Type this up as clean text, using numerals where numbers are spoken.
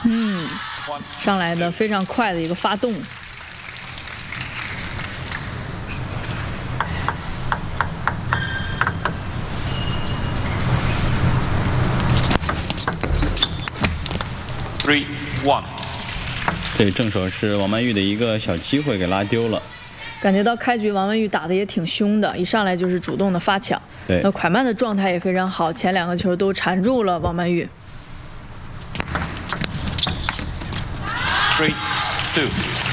上来的非常快的一个发动。 3-1。 对，正手是王曼玉的一个小机会给拉丢了。 感觉到开局王曼玉打得也挺凶的，一上来就是主动的发抢。 对， 那蒯曼的状态也非常好，前2个球都缠住了王曼玉。 3-2。